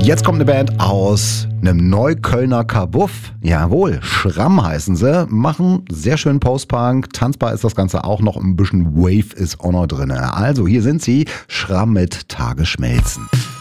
Jetzt kommt eine Band aus einem Neuköllner Kabuff. Jawohl, Schramm heißen sie. Machen sehr schön Post-Punk. Tanzbar ist das Ganze auch noch. Ein bisschen Wave ist auch noch drin. Also hier sind sie. Schramm mit Tage schmelzen.